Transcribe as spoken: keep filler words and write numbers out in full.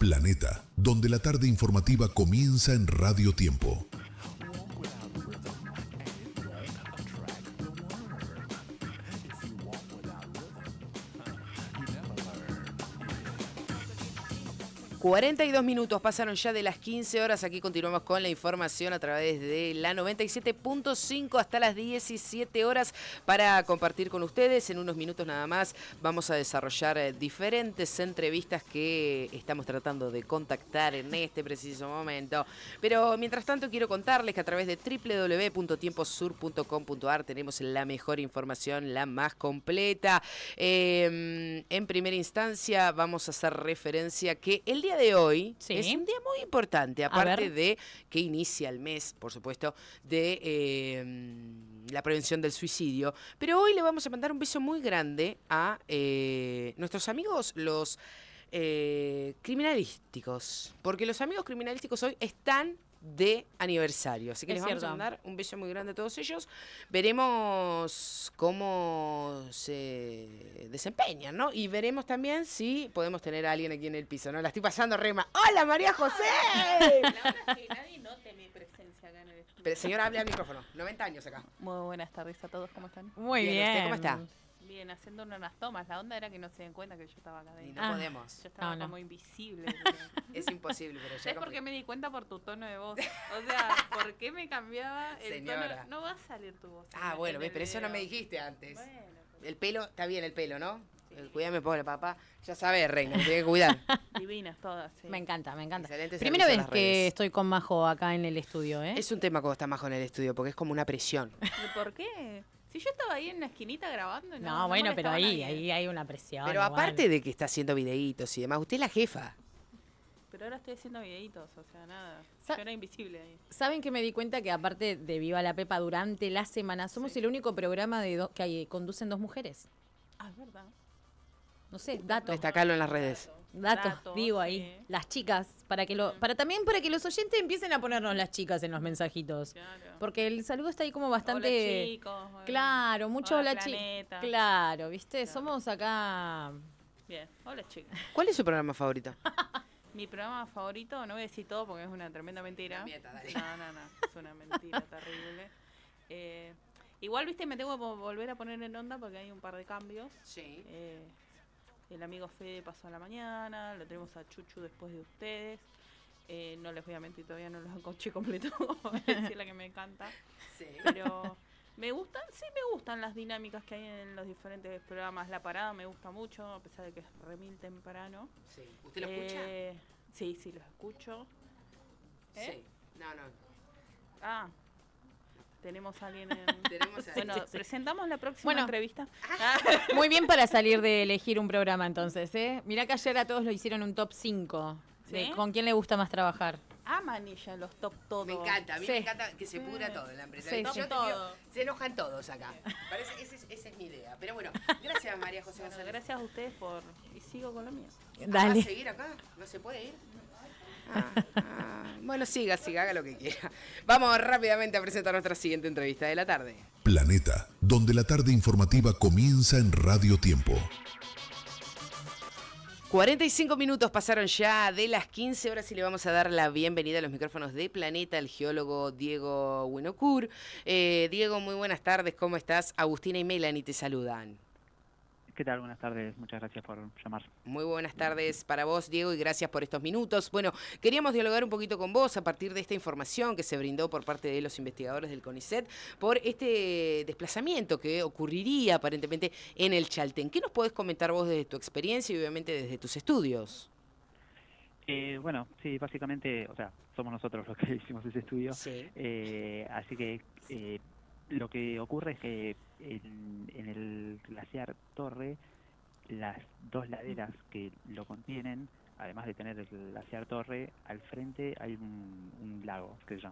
Planeta, donde la tarde informativa comienza en Radio Tiempo. cuarenta y dos minutos pasaron ya de las quince horas. Aquí continuamos con la información a través de la noventa y siete punto cinco hasta las diecisiete horas para compartir con ustedes. En unos minutos nada más vamos a desarrollar diferentes entrevistas que estamos tratando de contactar en este preciso momento. Pero mientras tanto quiero contarles que a través de doble u doble u doble u punto tiemposur punto com punto ar tenemos la mejor información, la más completa. Eh, en primera instancia vamos a hacer referencia que el día de hoy sí. es un día muy importante, aparte de que inicia el mes, por supuesto, de eh, la prevención del suicidio. Pero hoy le vamos a mandar un beso muy grande a eh, nuestros amigos, los eh, criminalísticos, porque los amigos criminalísticos hoy están de aniversario, así que es les vamos cierto. a mandar un beso muy grande a todos ellos. Veremos cómo se desempeñan, ¿no? Y veremos también si podemos tener a alguien aquí en el piso, ¿no? La estoy pasando rema. ¡Hola, María José! La verdad es que nadie note mi presencia acá en el estudio. Pero, señora, hable al micrófono. noventa años acá. Muy buenas tardes a todos, ¿cómo están? Muy bien. bien. ¿Usted cómo está? Bien, haciendo unas tomas. La onda era que no se den cuenta que yo estaba acá adentro. Y no ah, podemos. Yo estaba no, no. como invisible. Es imposible, pero ya. ¿Sabes por qué me di cuenta? Por tu tono de voz. O sea, ¿por qué me cambiaba el Señora. tono? No va a salir tu voz. Ah, en, bueno, en pero eso no me dijiste antes. Bueno, el pelo, está bien el pelo, ¿no? Sí. Cuídame, pobre papá. Ya sabes, reina, me tiene que cuidar. Divinas todas, sí. Me encanta, me encanta. Excelente. Primera vez que estoy con Majo acá en el estudio, ¿eh? Es un tema cuando está Majo en el estudio, porque es como una presión. ¿Y por qué? Si yo estaba ahí en la esquinita grabando, no. No, no bueno, pero ahí, ahí hay una presión. Pero igual. aparte de que está haciendo videitos y demás, usted es la jefa. Pero ahora estoy haciendo videitos, o sea, nada. Sa- yo era invisible ahí. ¿Saben que me di cuenta que aparte de Viva la Pepa durante la semana somos sí. el único programa de do- que hay, conducen dos mujeres? Ah, es verdad. No sé, dato. Destacarlo en las redes. Datos, Dato, digo ahí. Sí. Las chicas, para que lo, para también para que los oyentes empiecen a ponernos las chicas en los mensajitos. Claro. Porque el saludo está ahí como bastante. Hola, chicos. Claro, mucho hola, hola chicos. planeta. Claro, ¿viste? Claro. Somos acá. Bien, hola chicos. ¿Cuál es su programa favorito? Mi programa favorito, no voy a decir todo porque es una tremenda mentira. Mieta, dale. No, no, no, es una mentira terrible. Eh, igual, viste, me tengo que volver a poner en onda porque hay un par de cambios. Sí. Eh, el amigo Fede pasó a la mañana, lo tenemos a Chuchu después de ustedes. Eh, no les voy a mentir, todavía no los escuché completo, es la que me encanta. Sí. Pero me gustan, sí me gustan las dinámicas que hay en los diferentes programas. La parada me gusta mucho, a pesar de que es remil temprano. Sí. ¿Usted lo escucha? Eh, sí, sí, los escucho. ¿Eh? Sí. No, no. Ah, tenemos a alguien en... Tenemos a Bueno, sí, sí. presentamos la próxima Bueno. entrevista. Muy bien para salir de elegir un programa entonces, ¿eh? Mirá que ayer a todos lo hicieron un top cinco. De ¿Sí? con quién le gusta más trabajar. Aman ella los top todo. Me encanta, a mí Sí. me encanta que se Sí. pudra todo en la empresa. Sí, Yo sí. te Todo. digo, se enojan todos acá. Parece, esa, es, esa es mi idea. Pero bueno, gracias María José Bueno, González. gracias a ustedes por... Y sigo con lo mío. ¿Va a Dale. seguir acá? ¿No se puede ir? Ah, ah, bueno, siga, siga, haga lo que quiera. Vamos rápidamente a presentar nuestra siguiente entrevista de la tarde. Planeta, donde la tarde informativa comienza en Radio Tiempo. cuarenta y cinco minutos pasaron ya de las quince horas y le vamos a dar la bienvenida a los micrófonos de Planeta al geólogo Diego Winocur. Eh, Diego, muy buenas tardes, ¿cómo estás? Agustina y Melanie te saludan. ¿Qué tal? Buenas tardes, muchas gracias por llamar. Muy buenas tardes para vos, Diego, y gracias por estos minutos. Bueno, queríamos dialogar un poquito con vos a partir de esta información que se brindó por parte de los investigadores del CONICET por este desplazamiento que ocurriría aparentemente en el Chaltén. ¿Qué nos podés comentar vos desde tu experiencia y obviamente desde tus estudios? Eh, bueno, sí, básicamente, o sea, somos nosotros los que hicimos ese estudio. Sí. Eh, así que eh, lo que ocurre es que en, en el glaciar Torre, las dos laderas que lo contienen, además de tener el glaciar Torre, al frente hay un, un lago que se llama